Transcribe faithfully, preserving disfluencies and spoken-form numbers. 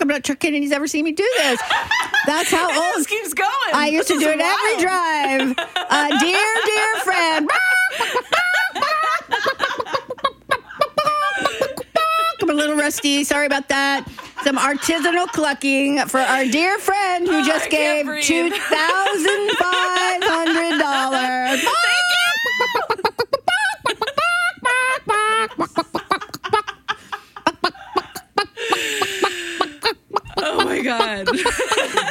I'm not sure Kennedy's ever seen me do this. That's how It old. just keeps going. I used This to do is it every wild. drive. Uh, dear, dear friend. I'm a little rusty. Sorry about that. Some artisanal clucking for our dear friend who Oh, just I gave can't breathe. two thousand five hundred dollars. Oh my God.